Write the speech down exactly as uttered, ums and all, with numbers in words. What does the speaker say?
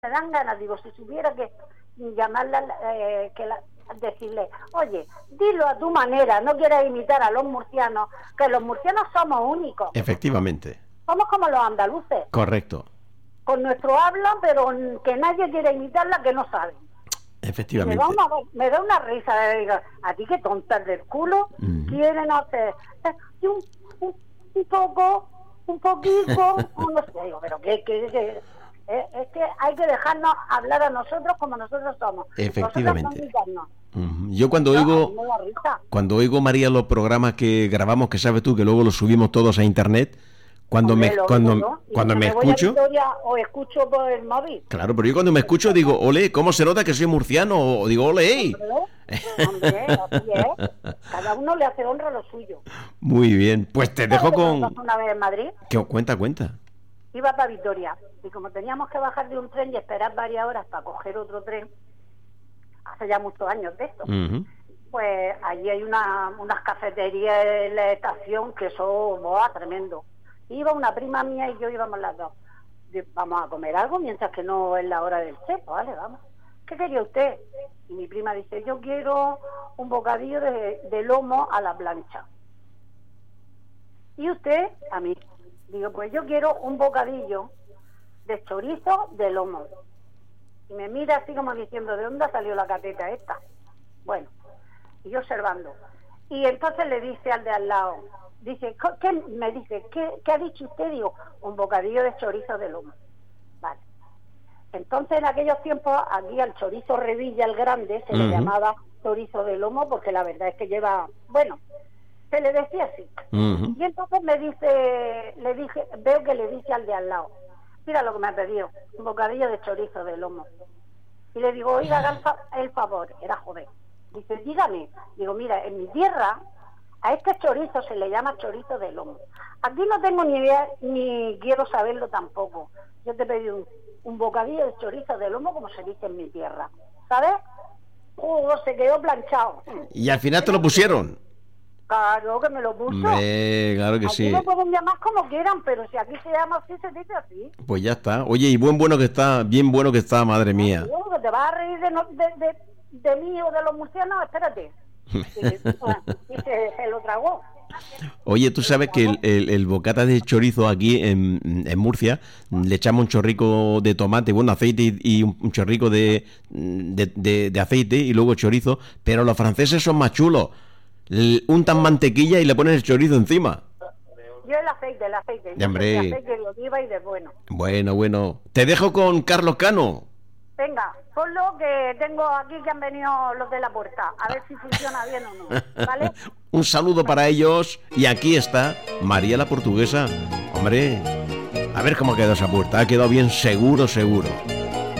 me dan ganas, digo, si supiera que llamarla, eh, que la, decirle, oye, dilo a tu manera, no quieras imitar a los murcianos, que los murcianos somos únicos. Efectivamente. Somos como los andaluces. Correcto. Con nuestro habla, pero que nadie quiere imitarla, que no saben. Efectivamente. Me da una, me da una risa, digo, a ti que tontas del culo, uh-huh. quieren hacer eh, un, un, un poco, un poquito, no sé, digo, pero que, que, que eh, es que hay que dejarnos hablar a nosotros como nosotros somos. Efectivamente. Nosotros uh-huh. Yo cuando no, oigo, cuando oigo, María, los programas que grabamos, que sabes tú, que luego los subimos todos a internet, cuando Hombre, me cuando, ¿no? cuando me, me escucho Victoria, o escucho por el móvil. Claro, pero yo cuando me escucho digo, ole, ¿cómo se nota que soy murciano? O digo, ole. Hombre, así es. Cada uno le hace honra a lo suyo. Muy bien, pues te dejo con... Una vez en Madrid. ¿Qué? Cuenta, cuenta. Iba para Vitoria y como teníamos que bajar de un tren y esperar varias horas para coger otro tren, hace ya muchos años de esto, uh-huh. pues allí hay una, unas cafeterías en la estación que son, boa, tremendo. Iba una prima mía y yo íbamos las dos. Vamos a comer algo mientras que no es la hora del cepo, ¿vale? Vamos. ¿Qué quería usted? Y mi prima dice, yo quiero un bocadillo de, de lomo a la plancha. ¿Y usted? A mí. Digo, pues yo quiero un bocadillo de chorizo de lomo. Y me mira así como diciendo, ¿de dónde salió la cateta esta? Bueno, y yo observando. Y entonces le dice al de al lado, dice, ¿qué? Me dice, ¿qué, qué ha dicho usted? Digo, un bocadillo de chorizo de lomo. Vale. Entonces en aquellos tiempos aquí al chorizo Revilla el grande se uh-huh. le llamaba chorizo de lomo porque la verdad es que lleva, bueno, se le decía así. Uh-huh. Y entonces me dice, le dije, veo que le dice al de al lado, mira lo que me ha pedido, un bocadillo de chorizo de lomo. Y le digo, oiga, haga el, fa- el favor, era joven. Dice, dígame. Digo, mira, en mi tierra a este chorizo se le llama chorizo de lomo. Aquí no tengo ni idea, ni quiero saberlo tampoco. Yo te pedí un, un bocadillo de chorizo de lomo como se dice en mi tierra, ¿sabes? Oh, se quedó planchado. Y al final te lo pusieron. Claro que me lo puso. Me, claro que aquí sí. me pueden llamar como quieran, pero si aquí se llama así, se dice así. Pues ya está. Oye, y buen bueno que está, bien bueno que está, madre mía. No, que te vas a reír de, no, de, de, de mí o de los murcianos, espérate. Y, y se, se lo tragó. Oye, tú sabes que el, el, el bocata de chorizo aquí en, en Murcia le echamos un chorrico de tomate, bueno, aceite y, y un chorrico de, de, de, de aceite y luego chorizo, pero los franceses son más chulos. Untan mantequilla y le ponen el chorizo encima. Yo el aceite, el aceite. Yo hombre. El aceite de oliva y de bueno. Bueno, bueno. Te dejo con Carlos Cano. Venga, ponlo que tengo aquí que han venido los de la puerta. A ver si funciona bien o no. ¿Vale? Un saludo para ellos. Y aquí está María la Portuguesa. Hombre, a ver cómo ha quedado esa puerta. Ha quedado bien seguro, seguro.